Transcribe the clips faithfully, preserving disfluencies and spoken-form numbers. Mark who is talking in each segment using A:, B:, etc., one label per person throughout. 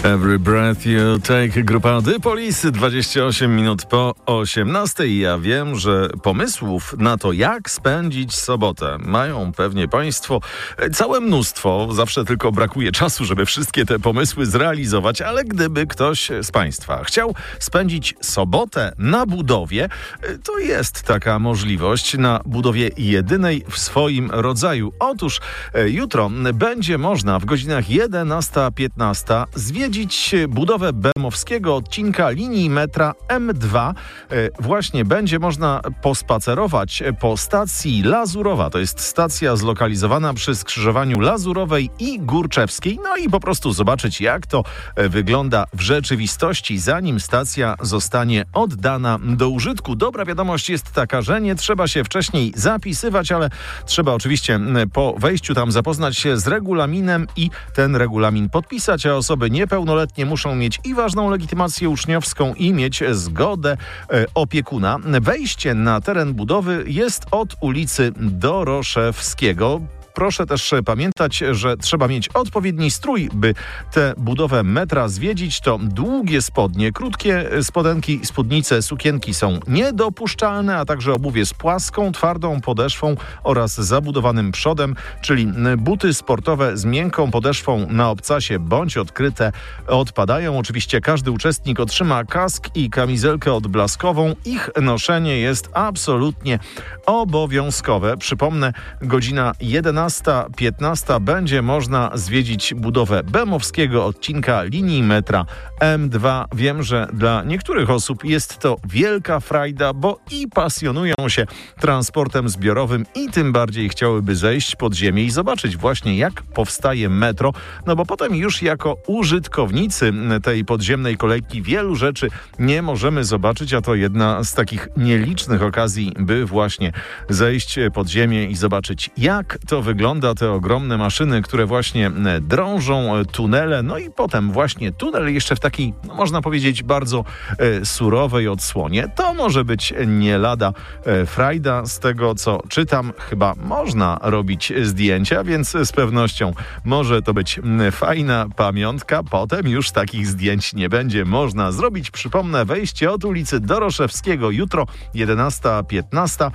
A: Every breath you take, grupa The Police, dwadzieścia osiem minut po osiemnastej. Ja wiem, że pomysłów na to, jak spędzić sobotę, mają pewnie Państwo całe mnóstwo. Zawsze tylko brakuje czasu, żeby wszystkie te pomysły zrealizować, ale gdyby ktoś z Państwa chciał spędzić sobotę na budowie, to jest taka możliwość na budowie jedynej w swoim rodzaju. Otóż jutro będzie można w godzinach jedenasta piętnaście zwiedzić budowę bemowskiego odcinka linii metra M dwa. Właśnie będzie można pospacerować po stacji Lazurowa. To jest stacja zlokalizowana przy skrzyżowaniu Lazurowej i Górczewskiej. No i po prostu zobaczyć, jak to wygląda w rzeczywistości, zanim stacja zostanie oddana do użytku. Dobra wiadomość jest taka, że nie trzeba się wcześniej zapisywać, ale trzeba oczywiście po wejściu tam zapoznać się z regulaminem i ten regulamin podpisać, a osoby niepełnoletnie muszą mieć i ważną legitymację uczniowską i mieć zgodę e, opiekuna. Wejście na teren budowy jest od ulicy Doroszewskiego. Proszę też pamiętać, że trzeba mieć odpowiedni strój, by tę budowę metra zwiedzić. To długie spodnie, krótkie spodenki, spódnice, sukienki są niedopuszczalne, a także obuwie z płaską, twardą podeszwą oraz zabudowanym przodem, czyli buty sportowe z miękką podeszwą na obcasie bądź odkryte odpadają. Oczywiście każdy uczestnik otrzyma kask i kamizelkę odblaskową. Ich noszenie jest absolutnie obowiązkowe. Przypomnę, godzina jedenasta piętnaście będzie można zwiedzić budowę bemowskiego odcinka linii metra M dwa. Wiem, że dla niektórych osób jest to wielka frajda, bo i pasjonują się transportem zbiorowym i tym bardziej chciałyby zejść pod ziemię i zobaczyć właśnie, jak powstaje metro, no bo potem już jako użytkownicy tej podziemnej kolejki wielu rzeczy nie możemy zobaczyć, a to jedna z takich nielicznych okazji, by właśnie zejść pod ziemię i zobaczyć, jak to wygląda. Wygląda te ogromne maszyny, które właśnie drążą tunele, no i potem właśnie tunel jeszcze w takiej, no można powiedzieć, bardzo e, surowej odsłonie. To może być nie lada e, frajda. Z tego, co czytam, chyba można robić zdjęcia, więc z pewnością może to być fajna pamiątka. Potem już takich zdjęć nie będzie można zrobić. Przypomnę, wejście od ulicy Doroszewskiego jutro jedenasta piętnaście, e,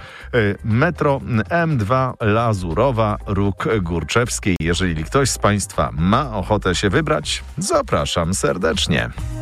A: metro M dwa Lazurowa, Róg Górczewskiej. Jeżeli ktoś z Państwa ma ochotę się wybrać, zapraszam serdecznie.